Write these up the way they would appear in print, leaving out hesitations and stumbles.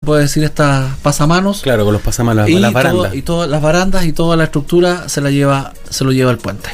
puede decir, estas pasamanos. Claro, con los pasamanos, las barandas. Y todas las barandas y toda la estructura se lo lleva el puente.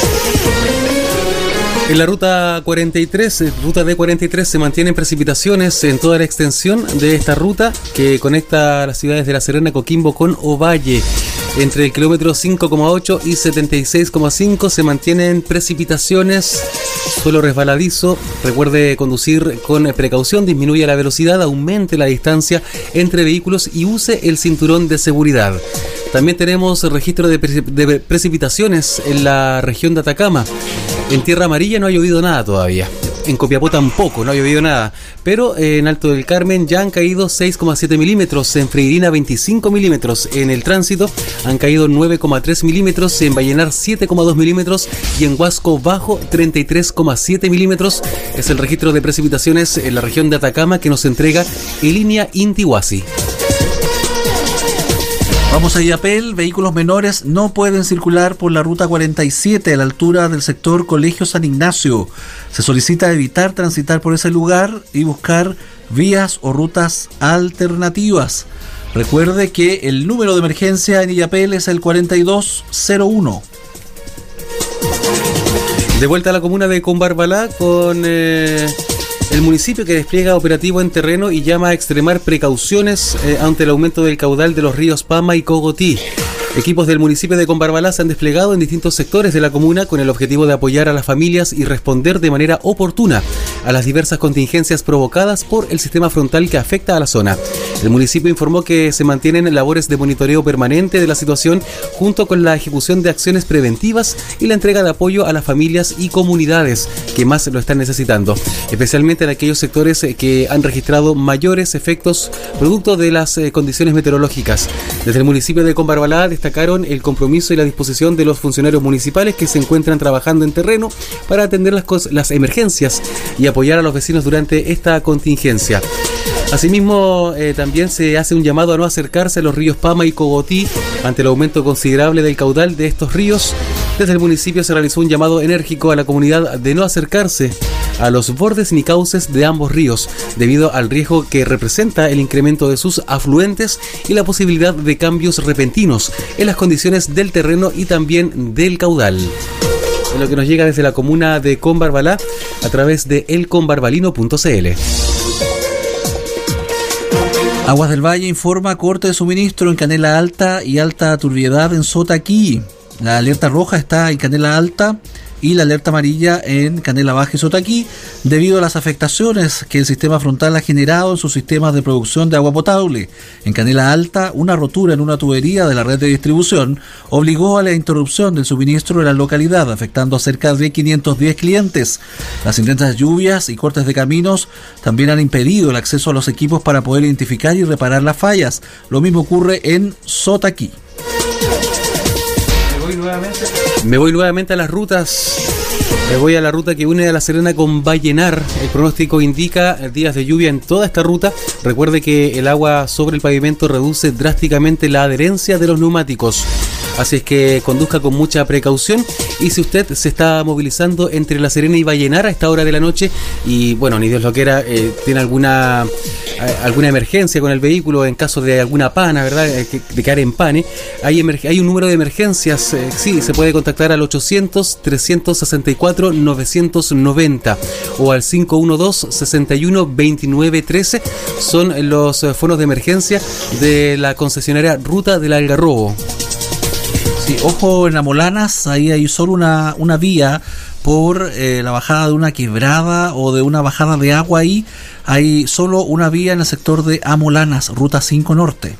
En la ruta 43, ruta D43, se mantienen precipitaciones en toda la extensión de esta ruta que conecta las ciudades de La Serena, Coquimbo con Ovalle. Entre el kilómetro 5,8 y 76,5 se mantienen precipitaciones, suelo resbaladizo. Recuerde conducir con precaución, disminuya la velocidad, aumente la distancia entre vehículos y use el cinturón de seguridad. También tenemos registro de precipitaciones en la región de Atacama. En Tierra Amarilla no ha llovido nada todavía. En Copiapó tampoco, no ha llovido nada. Pero en Alto del Carmen ya han caído 6,7 milímetros. En Freirina 25 milímetros. En El Tránsito han caído 9,3 milímetros. En Vallenar 7,2 milímetros. Y en Huasco Bajo 33,7 milímetros. Es el registro de precipitaciones en la región de Atacama que nos entrega Línea Intihuasi. Vamos a Illapel. Vehículos menores no pueden circular por la ruta 47 a la altura del sector Colegio San Ignacio. Se solicita evitar transitar por ese lugar y buscar vías o rutas alternativas. Recuerde que el número de emergencia en Illapel es el 4201. De vuelta a la comuna de Combarbalá con el municipio que despliega operativo en terreno y llama a extremar precauciones ante el aumento del caudal de los ríos Pama y Cogotí. Equipos del municipio de Combarbalá se han desplegado en distintos sectores de la comuna con el objetivo de apoyar a las familias y responder de manera oportuna a las diversas contingencias provocadas por el sistema frontal que afecta a la zona. El municipio informó que se mantienen labores de monitoreo permanente de la situación junto con la ejecución de acciones preventivas y la entrega de apoyo a las familias y comunidades que más lo están necesitando, especialmente en aquellos sectores que han registrado mayores efectos producto de las condiciones meteorológicas. Desde el municipio de Combarbalá destacaron el compromiso y la disposición de los funcionarios municipales que se encuentran trabajando en terreno para atender las emergencias y apoyar a los vecinos durante esta contingencia. Asimismo, también se hace un llamado a no acercarse a los ríos Pama y Cogotí ante el aumento considerable del caudal de estos ríos. Desde el municipio se realizó un llamado enérgico a la comunidad de no acercarse a los bordes ni cauces de ambos ríos, debido al riesgo que representa el incremento de sus afluentes y la posibilidad de cambios repentinos en las condiciones del terreno y también del caudal. En lo que nos llega desde la comuna de Combarbalá a través de elcombarbalino.cl. Aguas del Valle informa corte de suministro en Canela Alta y alta turbiedad en Sotaquí. La alerta roja está en Canela Alta y la alerta amarilla en Canela Baja y Sotaquí debido a las afectaciones que el sistema frontal ha generado en sus sistemas de producción de agua potable. En Canela Alta, una rotura en una tubería de la red de distribución obligó a la interrupción del suministro en la localidad, afectando a cerca de 510 clientes. Las intensas lluvias y cortes de caminos también han impedido el acceso a los equipos para poder identificar y reparar las fallas. Lo mismo ocurre en Sotaquí. Me voy nuevamente a las rutas. Me voy a la ruta que une a La Serena con Vallenar. El pronóstico indica días de lluvia en toda esta ruta. Recuerde que el agua sobre el pavimento reduce drásticamente la adherencia de los neumáticos. Así es que conduzca con mucha precaución. Y si usted se está movilizando entre La Serena y Vallenar a esta hora de la noche y, bueno, ni Dios lo quiera, tiene alguna emergencia con el vehículo en caso de alguna pana, ¿verdad? De quedar en pane, hay un número de emergencias, sí, se puede contactar al 800-364-990 o al 512-61-2913. Son los fonos de emergencia de la concesionaria Ruta del Algarrobo. Sí, ojo, en Amolanas, ahí hay solo una vía por la bajada de una quebrada o de una bajada de agua. Ahí hay solo una vía en el sector de Amolanas, Ruta 5 Norte.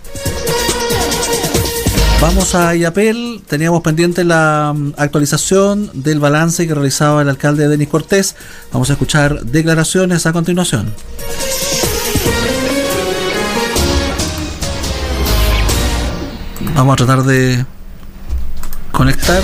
Vamos a Illapel. Teníamos pendiente la actualización del balance que realizaba el alcalde Denis Cortés. Vamos a escuchar declaraciones a continuación. Vamos a tratar de conectar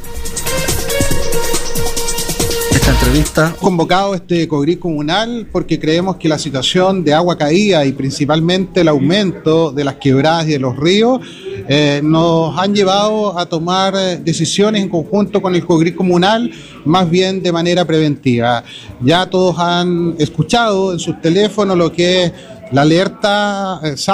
esta entrevista. Convocado este COGRIS comunal porque creemos que la situación de agua caída y principalmente el aumento de las quebradas y de los ríos nos han llevado a tomar decisiones en conjunto con el COGRIS comunal, más bien de manera preventiva. Ya todos han escuchado en sus teléfonos lo que es la alerta